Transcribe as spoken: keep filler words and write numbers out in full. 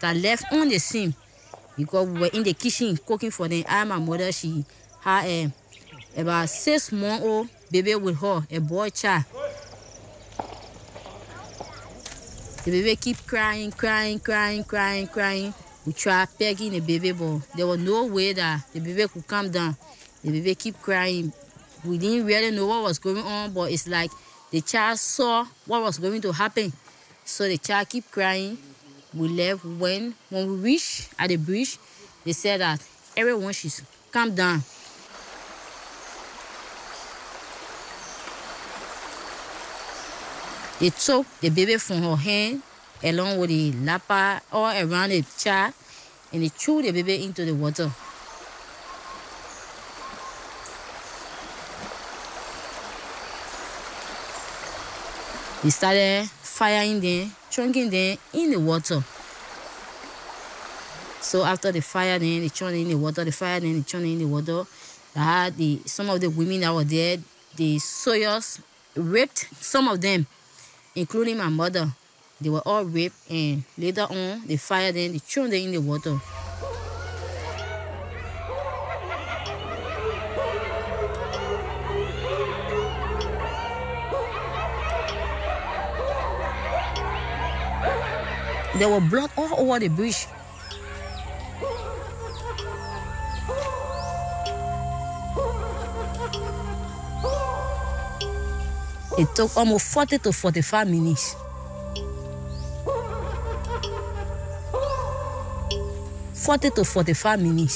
that left on the scene because we were in the kitchen cooking for them. I and my mother, she had a about six month old baby with her, a boy child. The baby keep crying, crying, crying, crying, crying. We tried pegging the baby, but there was no way that the baby could calm down. The baby keep crying. We didn't really know what was going on, but it's like the child saw what was going to happen. So the child keep crying. We left. When, when we reached at the bridge, they said that everyone should calm down. They took the baby from her hand along with the lapper all around the child and they threw the baby into the water. They started firing them, chunking them in the water. So after the fire, then they churned in the water, the fire, then they churned in the water. I had the, some of the women that were there, the soldiers raped some of them, including my mother. They were all raped, and later on, they fired them, they threw them in the water. There were blood all over the bridge. It took almost forty to forty-five minutes. forty to forty-five minutes.